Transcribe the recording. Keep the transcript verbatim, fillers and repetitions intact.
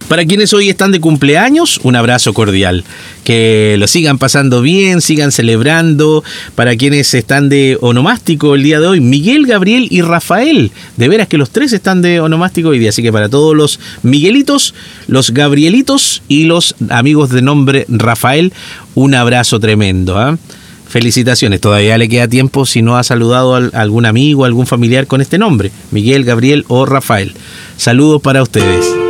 Para quienes hoy están de cumpleaños, un abrazo cordial. Que lo sigan pasando bien, sigan celebrando. Para quienes están de onomástico el día de hoy, Miguel, Gabriel y Rafael. De veras que los tres están de onomástico hoy día. Así que para todos los Miguelitos, los Gabrielitos y los amigos de nombre Rafael, un abrazo tremendo, ¿eh? Felicitaciones, todavía le queda tiempo si no ha saludado a algún amigo, a algún familiar con este nombre, Miguel, Gabriel o Rafael. Saludos para ustedes.